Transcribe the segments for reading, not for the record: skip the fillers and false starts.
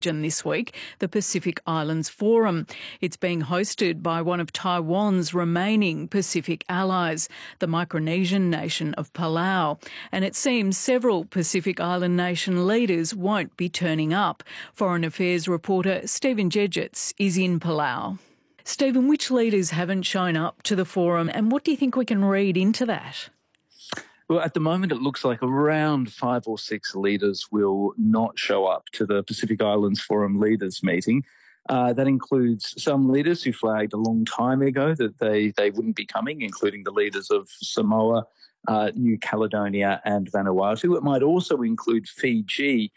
question this week, the Pacific Islands Forum. It's being hosted by one of Taiwan's remaining Pacific allies, the Micronesian nation of Palau. And it seems several Pacific Island nation leaders won't be turning up. Foreign Affairs reporter Stephen Jedgetts is in Palau. Stephen, which leaders haven't shown up to the forum, and what do you think we can read into that? Well, at the moment, it looks like around 5 or 6 leaders will not show up to the Pacific Islands Forum leaders meeting. That includes some leaders who flagged a long time ago that they wouldn't be coming, including the leaders of Samoa, New Caledonia and Vanuatu. It might also include Fiji,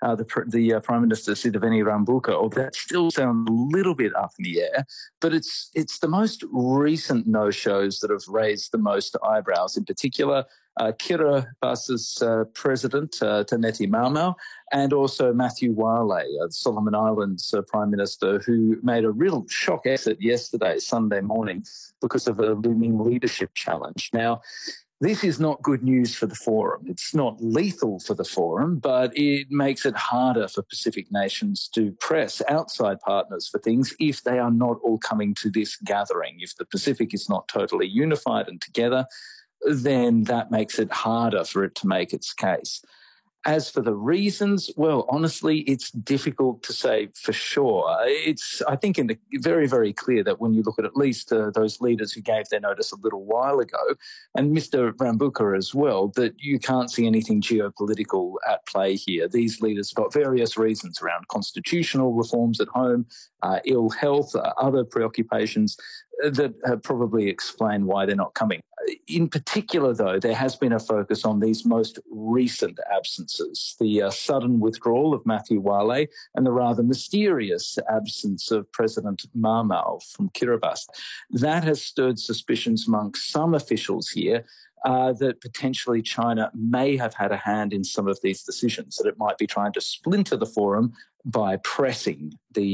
the Prime Minister Sitiveni Rabuka, although that still sounds a little bit up in the air. But it's the most recent no-shows that have raised the most eyebrows. In particular, Kiribasa's president, Taneti Maumau, and also Matthew Wale, Solomon Islands Prime Minister, who made a real shock exit yesterday, Sunday morning, because of a looming leadership challenge. Now, this is not good news for the forum. It's not lethal for the forum, but it makes it harder for Pacific nations to press outside partners for things if they are not all coming to this gathering. If the Pacific is not totally unified and together, then that makes it harder for it to make its case. As for the reasons, well, honestly, it's difficult to say for sure. It's, I think, very, very clear that when you look at least those leaders who gave their notice a little while ago, and Mr. Rabuka as well, that you can't see anything geopolitical at play here. These leaders have got various reasons around constitutional reforms at home, ill health, other preoccupations that probably explain why they're not coming. In particular, though, there has been a focus on these most recent absences, the sudden withdrawal of Matthew Wale and the rather mysterious absence of President Maumau from Kiribati. That has stirred suspicions among some officials here that potentially China may have had a hand in some of these decisions, that it might be trying to splinter the forum by pressing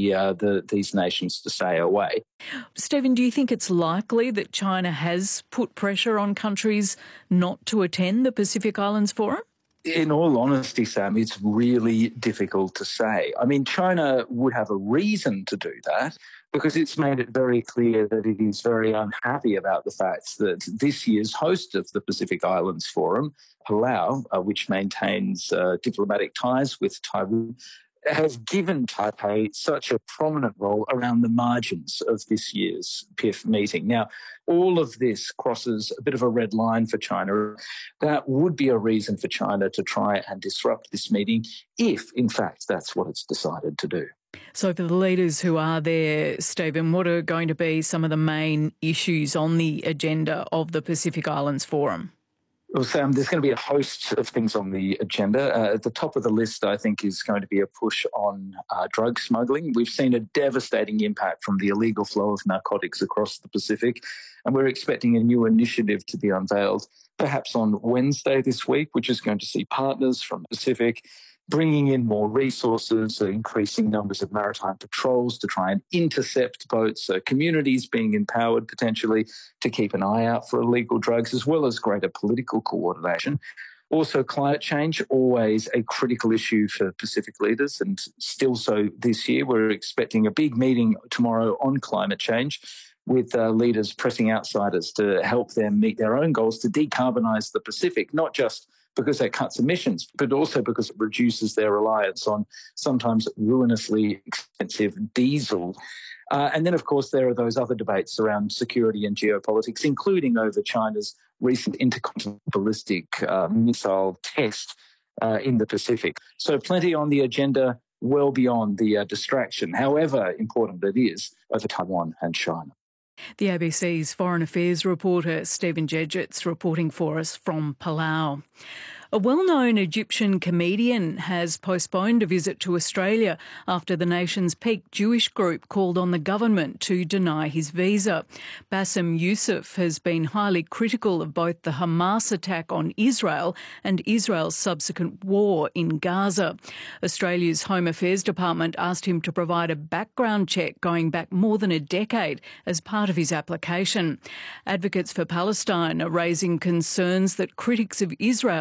these nations to stay away. Stephen, do you think it's likely that China has put pressure on countries not to attend the Pacific Islands Forum? In all honesty, Sam, it's really difficult to say. I mean, China would have a reason to do that because it's made it very clear that it is very unhappy about the fact that this year's host of the Pacific Islands Forum, Palau, which maintains diplomatic ties with Taiwan, has given Taipei such a prominent role around the margins of this year's PIF meeting. Now, all of this crosses a bit of a red line for China. That would be a reason for China to try and disrupt this meeting if, in fact, that's what it's decided to do. So for the leaders who are there, Stephen, what are going to be some of the main issues on the agenda of the Pacific Islands Forum? Well, Sam, there's going to be a host of things on the agenda. At the top of the list, I think, is going to be a push on drug smuggling. We've seen a devastating impact from the illegal flow of narcotics across the Pacific, and we're expecting a new initiative to be unveiled perhaps on Wednesday this week, which is going to see partners from the Pacific bringing in more resources, increasing numbers of maritime patrols to try and intercept boats, communities being empowered potentially to keep an eye out for illegal drugs, as well as greater political coordination. Also, climate change, always a critical issue for Pacific leaders, and still so this year. We're expecting a big meeting tomorrow on climate change with leaders pressing outsiders to help them meet their own goals to decarbonise the Pacific, not just because that cuts emissions, but also because it reduces their reliance on sometimes ruinously expensive diesel. And then, of course, there are those other debates around security and geopolitics, including over China's recent intercontinental ballistic missile test in the Pacific. So plenty on the agenda, well beyond the distraction, however important it is, over Taiwan and China. The ABC's Foreign Affairs reporter Stephen Jedgetts reporting for us from Palau. A well-known Egyptian comedian has postponed a visit to Australia after the nation's peak Jewish group called on the government to deny his visa. Bassem Youssef has been highly critical of both the Hamas attack on Israel and Israel's subsequent war in Gaza. Australia's Home Affairs Department asked him to provide a background check going back more than a decade as part of his application. Advocates for Palestine are raising concerns that critics of Israel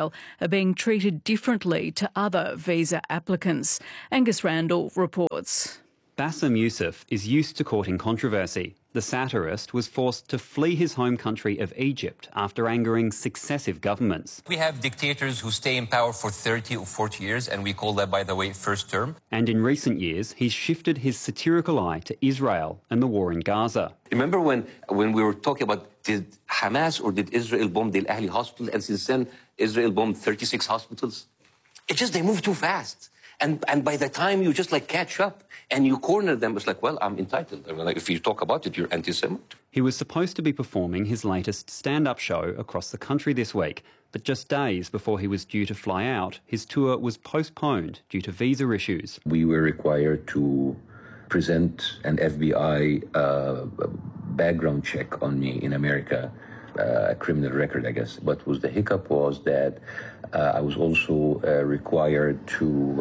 are being treated differently to other visa applicants. Angus Randall reports. Bassem Youssef is used to courting controversy. The satirist was forced to flee his home country of Egypt after angering successive governments. We have dictators who stay in power for 30 or 40 years, and we call that, by the way, first term. And in recent years, he's shifted his satirical eye to Israel and the war in Gaza. Remember when we were talking about did Hamas or did Israel bomb the Al Ahli hospital, and since then Israel bombed 36 hospitals? It's just they move too fast. And by the time you just catch up and you corner them, it's well, I'm entitled. I mean, if you talk about it, you're anti-Semite. He was supposed to be performing his latest stand-up show across the country this week, but just days before he was due to fly out, his tour was postponed due to visa issues. We were required to present an FBI background check on me in America, a criminal record, I guess. What was the hiccup was that I was also required to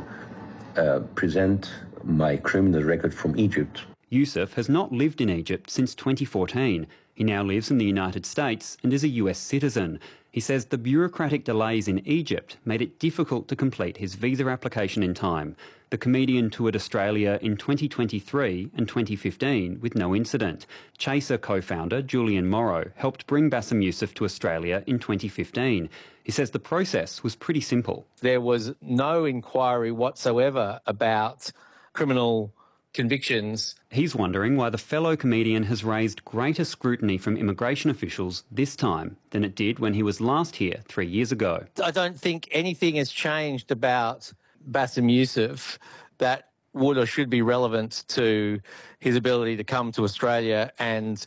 present my criminal record from Egypt. Youssef has not lived in Egypt since 2014. He now lives in the United States and is a US citizen. He says the bureaucratic delays in Egypt made it difficult to complete his visa application in time. The comedian toured Australia in 2023 and 2015 with no incident. Chaser co-founder Julian Morrow helped bring Bassem Youssef to Australia in 2015. He says the process was pretty simple. There was no inquiry whatsoever about criminal convictions. He's wondering why the fellow comedian has raised greater scrutiny from immigration officials this time than it did when he was last here 3 years ago. I don't think anything has changed about Bassem Youssef that would or should be relevant to his ability to come to Australia and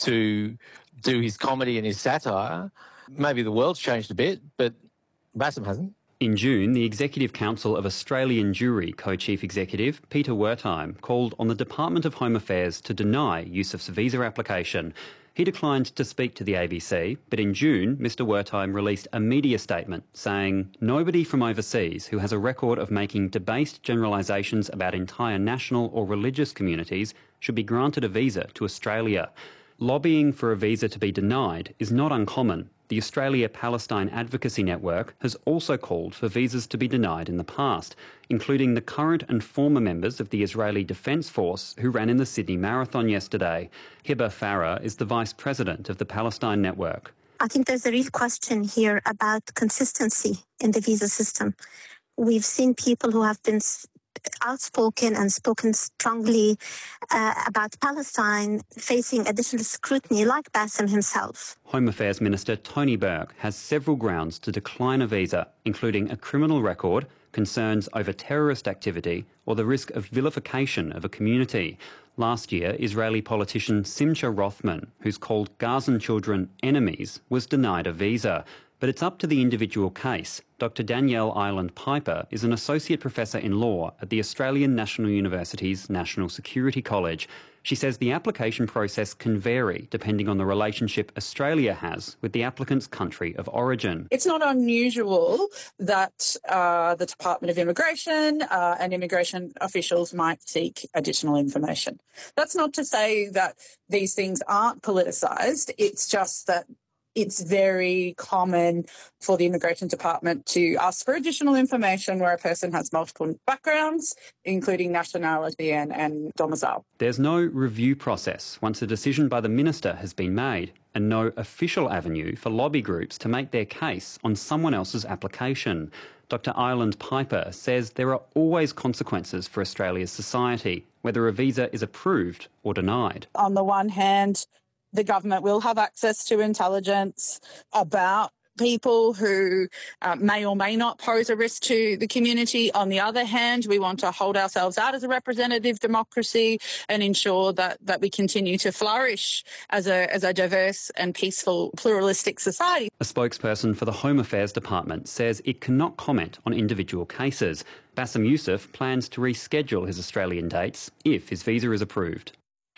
to do his comedy and his satire. Maybe the world's changed a bit, but Bassem hasn't. In June, the Executive Council of Australian Jewry co-chief executive Peter Wertheim called on the Department of Home Affairs to deny Youssef's visa application. He declined to speak to the ABC, but in June, Mr Wertheim released a media statement saying nobody from overseas who has a record of making debased generalisations about entire national or religious communities should be granted a visa to Australia. Lobbying for a visa to be denied is not uncommon. The Australia-Palestine Advocacy Network has also called for visas to be denied in the past, including the current and former members of the Israeli Defence Force who ran in the Sydney Marathon yesterday. Hibba Farah is the Vice President of the Palestine Network. I think there's a real question here about consistency in the visa system. We've seen people who have been outspoken and spoken strongly about Palestine facing additional scrutiny, like Bassem himself. Home Affairs Minister Tony Burke has several grounds to decline a visa, including a criminal record, concerns over terrorist activity, or the risk of vilification of a community. Last year, Israeli politician Simcha Rothman, who's called Gazan children enemies, was denied a visa. But it's up to the individual case. Dr Danielle Ireland-Piper is an Associate Professor in Law at the Australian National University's National Security College. She says the application process can vary depending on the relationship Australia has with the applicant's country of origin. It's not unusual that the Department of Immigration and immigration officials might seek additional information. That's not to say that these things aren't politicised. It's just that it's very common for the Immigration Department to ask for additional information where a person has multiple backgrounds, including nationality and domicile. There's no review process once a decision by the Minister has been made, and no official avenue for lobby groups to make their case on someone else's application. Dr Ireland-Piper says there are always consequences for Australia's society, whether a visa is approved or denied. On the one hand, the government will have access to intelligence about people who may or may not pose a risk to the community. On the other hand, we want to hold ourselves out as a representative democracy and ensure that we continue to flourish as a diverse and peaceful, pluralistic society. A spokesperson for the Home Affairs Department says it cannot comment on individual cases. Bassem Youssef plans to reschedule his Australian dates if his visa is approved.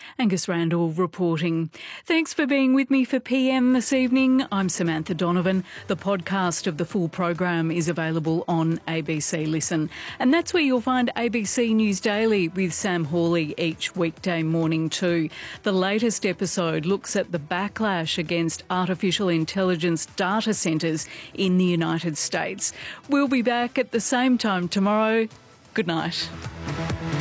Angus Randall reporting. Thanks for being with me for PM this evening. I'm Samantha Donovan. The podcast of the full program is available on ABC Listen. And that's where you'll find ABC News Daily with Sam Hawley each weekday morning too. The latest episode looks at the backlash against artificial intelligence data centres in the United States. We'll be back at the same time tomorrow. Good night.